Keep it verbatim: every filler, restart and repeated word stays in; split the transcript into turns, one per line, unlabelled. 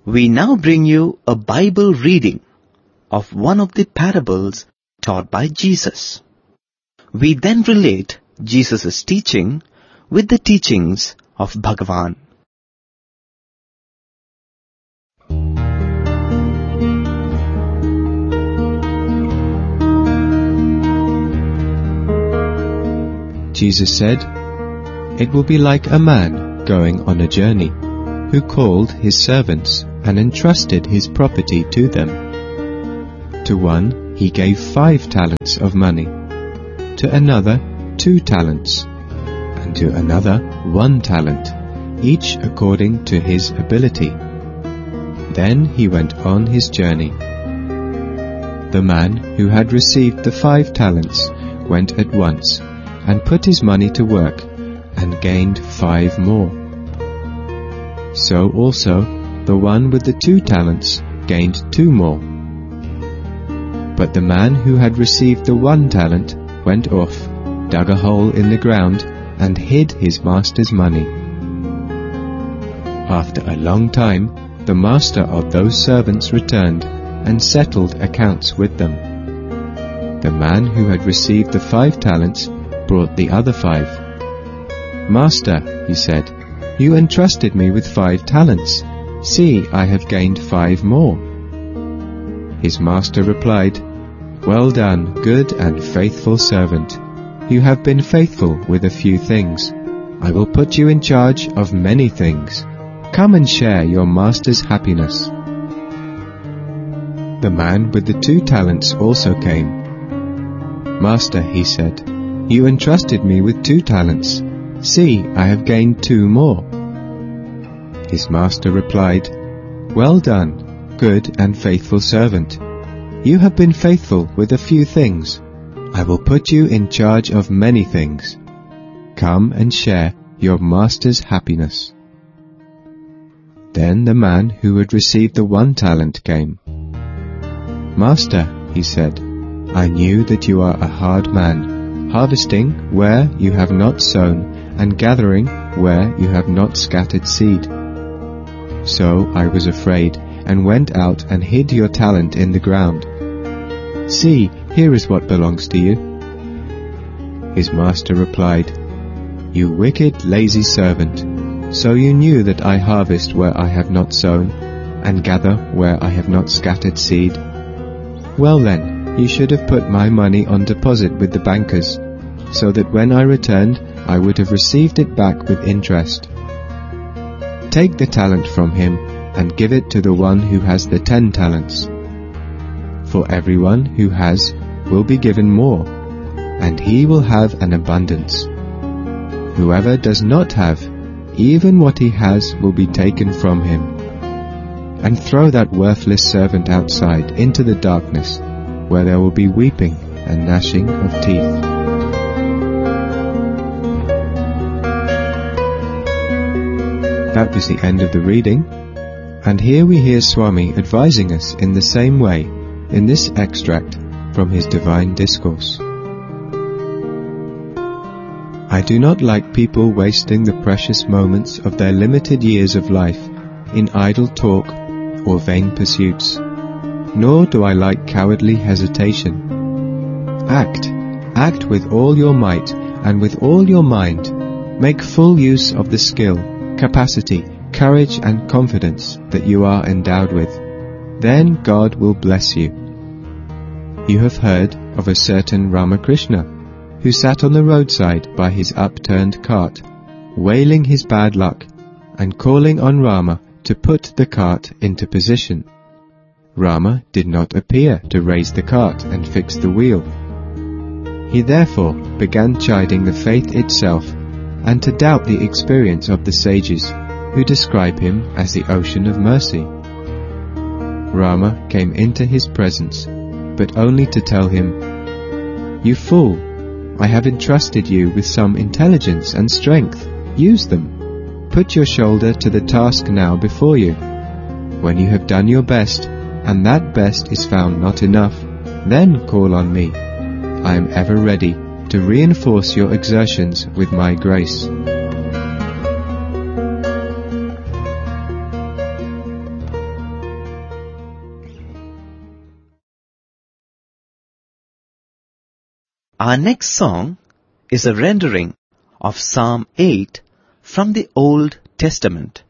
We now bring you a Bible reading of one of the parables taught by Jesus. We then relate Jesus' teaching with the teachings of Bhagavan.
Jesus said, "It will be like a man going on a journey, who called his servants and entrusted his property to them. To one he gave five talents of money, to another two talents, and to another one talent, each according to his ability. Then he went on his journey. The man who had received the five talents went at once and put his money to work and gained five more. So also the one with the two talents gained two more. But the man who had received the one talent went off, dug a hole in the ground, and hid his master's money. After a long time, the master of those servants returned and settled accounts with them. The man who had received the five talents brought the other five. 'Master,' he said, 'you entrusted me with five talents. See, I have gained five more.' His master replied, 'Well done, good and faithful servant. You have been faithful with a few things. I will put you in charge of many things. Come and share your master's happiness.' The man with the two talents also came. 'Master,' he said, 'you entrusted me with two talents. See, I have gained two more.' His master replied, 'Well done, good and faithful servant. You have been faithful with a few things. I will put you in charge of many things. Come and share your master's happiness.' Then the man who had received the one talent came. 'Master,' he said, 'I knew that you are a hard man, harvesting where you have not sown, and gathering where you have not scattered seed. So I was afraid, and went out and hid your talent in the ground. See, here is what belongs to you.' His master replied, 'You wicked, lazy servant, so you knew that I harvest where I have not sown, and gather where I have not scattered seed. Well then, you should have put my money on deposit with the bankers, so that when I returned, I would have received it back with interest. Take the talent from him, and give it to the one who has the ten talents. For everyone who has will be given more, and he will have an abundance. Whoever does not have, even what he has will be taken from him. And throw that worthless servant outside into the darkness, where there will be weeping and gnashing of teeth.'" That was the end of the reading, and here we hear Swami advising us in the same way in this extract from his Divine Discourse. "I do not like people wasting the precious moments of their limited years of life in idle talk or vain pursuits, nor do I like cowardly hesitation. Act, act with all your might and with all your mind. Make full use of the skill, capacity, courage and confidence that you are endowed with. Then God will bless you. You have heard of a certain Ramakrishna, who sat on the roadside by his upturned cart, wailing his bad luck, and calling on Rama to put the cart into position. Rama did not appear to raise the cart and fix the wheel. He therefore began chiding the faith itself, and to doubt the experience of the sages, who describe him as the ocean of mercy. Rama came into his presence, but only to tell him, 'You fool, I have entrusted you with some intelligence and strength. Use them. Put your shoulder to the task now before you. When you have done your best, and that best is found not enough, then call on me. I am ever ready to reinforce your exertions with my grace.'"
Our next song is a rendering of Psalm eight from the Old Testament.